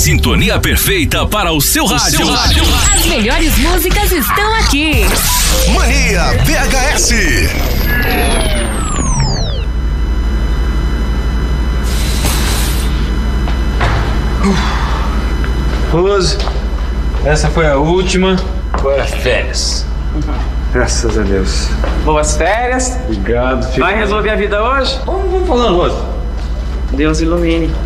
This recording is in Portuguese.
sintonia perfeita para o seu rádio. As melhores músicas estão aqui. Mania VHS. Rose, essa foi a última. Agora férias. Graças a Deus. Boas férias. Obrigado, filho. Vai resolver a vida hoje? Vamos falando, Rose. Deus ilumine.